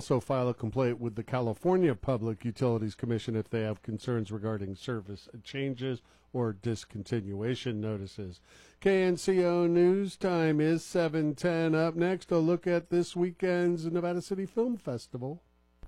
also file a complaint with the California Public Utilities Commission if they have concerns regarding service changes or discontinuation notices. KNCO News Time is 7:10. Up next, a look at this weekend's Nevada City Film Festival.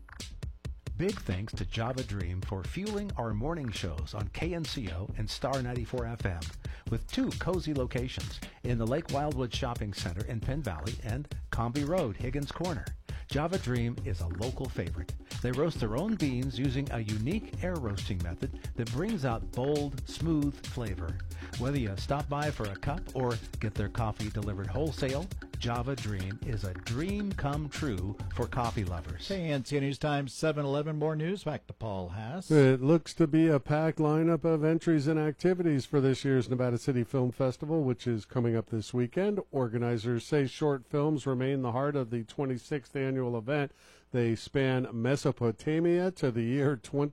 Big thanks to Java Dream for fueling our morning shows on KNCO and Star 94 FM, with 2 cozy locations in the Lake Wildwood Shopping Center in Penn Valley and Comby Road, Higgins Corner. Java Dream is a local favorite. They roast their own beans using a unique air roasting method that brings out bold, smooth flavor. Whether you stop by for a cup or get their coffee delivered wholesale, Java Dream is a dream come true for coffee lovers. KNCO News Time 7:11. More news. Back to Paul Haas. It looks to be a packed lineup of entries and activities for this year's Nevada City Film Festival, which is coming up this weekend. Organizers say short films remain the heart of the 26th annual event. They span Mesopotamia to the year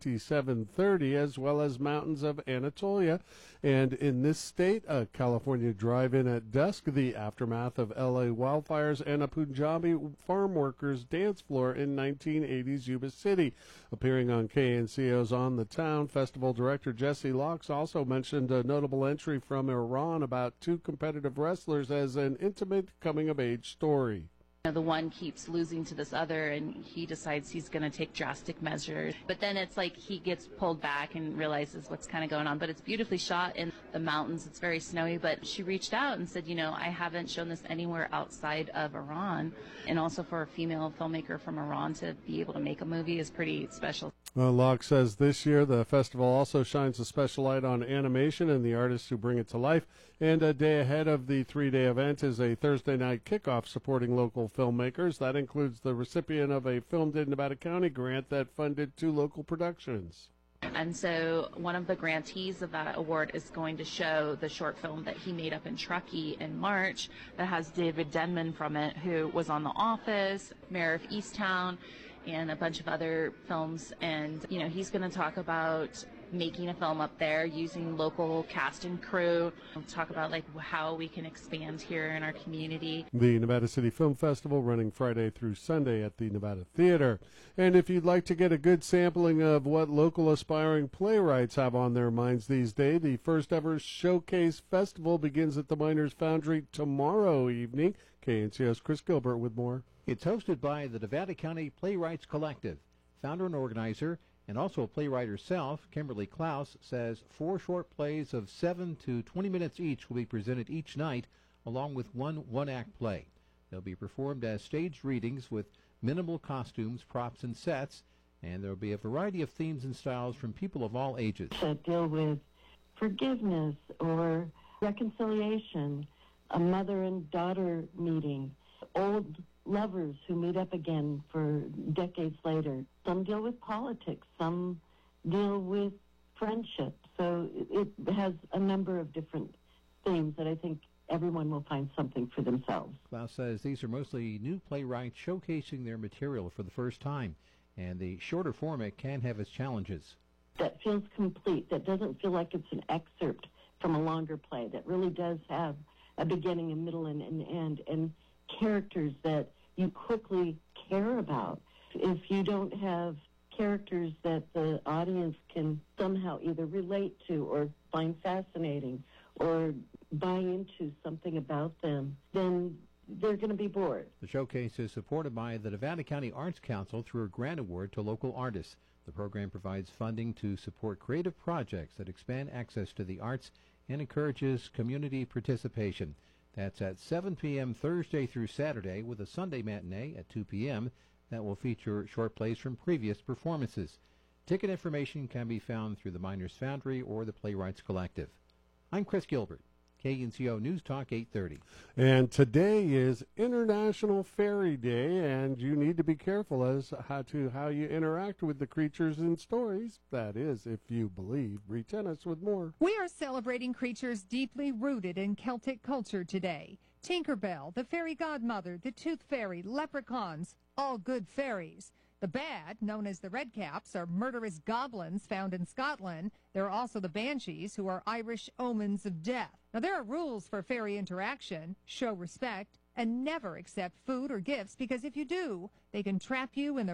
2730, as well as mountains of Anatolia. And in this state, a California drive-in at dusk, the aftermath of L.A. wildfires, and a Punjabi farm workers' dance floor in 1980s Yuba City. Appearing on KNCO's On the Town, festival director Jesse Locks also mentioned a notable entry from Iran about 2 competitive wrestlers as an intimate coming-of-age story. The one keeps losing to this other, and he decides he's going to take drastic measures. But then it's like he gets pulled back and realizes what's kind of going on. But it's beautifully shot in the mountains. It's very snowy. But she reached out and said, I haven't shown this anywhere outside of Iran. And also for a female filmmaker from Iran to be able to make a movie is pretty special. Well, Locke says this year the festival also shines a special light on animation and the artists who bring it to life. And a day ahead of the 3-day event is a Thursday night kickoff supporting local filmmakers. That includes the recipient of a Filmed in Nevada County grant that funded 2 local productions. And so one of the grantees of that award is going to show the short film that he made up in Truckee in March that has David Denman from it, who was on The Office, Mayor of Easttown, and a bunch of other films. And, he's going to talk about making a film up there using local cast and crew. We'll talk about how we can expand here in our community. The Nevada City Film Festival running Friday through Sunday at the Nevada Theater. And if you'd like to get a good sampling of what local aspiring playwrights have on their minds these days, the first ever Showcase Festival begins at the Miners Foundry tomorrow evening. KNCO's Chris Gilbert with more. It's hosted by the Nevada County Playwrights Collective. Founder and organizer, and also a playwright herself, Kimberly Klaus, says 4 short plays of 7 to 20 minutes each will be presented each night, along with one-act play. They'll be performed as staged readings with minimal costumes, props, and sets, and there will be a variety of themes and styles from people of all ages. That deal with forgiveness or reconciliation, a mother and daughter meeting, old lovers who meet up again for decades later. Some deal with politics, some deal with friendship. So it has a number of different themes that I think everyone will find something for themselves. Klaus says these are mostly new playwrights showcasing their material for the first time, and the shorter format can have its challenges. That feels complete, that doesn't feel like it's an excerpt from a longer play, that really does have a beginning, a middle, and an end, and characters that you quickly care about. If you don't have characters that the audience can somehow either relate to or find fascinating or buy into something about them, then they're going to be bored. The showcase is supported by the Nevada County Arts Council through a grant award to local artists. The program provides funding to support creative projects that expand access to the arts and encourages community participation. That's at 7 p.m. Thursday through Saturday, with a Sunday matinee at 2 p.m. that will feature short plays from previous performances. Ticket information can be found through the Miners Foundry or the Playwrights Collective. I'm Chris Gilbert, KNCO News Talk 830. And today is International Fairy Day, and you need to be careful as how you interact with the creatures in stories. That is, if you believe. Read Tennis with more. We are celebrating creatures deeply rooted in Celtic culture today. Tinkerbell, the fairy godmother, the tooth fairy, leprechauns, all good fairies. The bad, known as the redcaps, are murderous goblins found in Scotland. There are also the banshees, who are Irish omens of death. Now, there are rules for fairy interaction. Show respect and never accept food or gifts, because if you do, they can trap you in the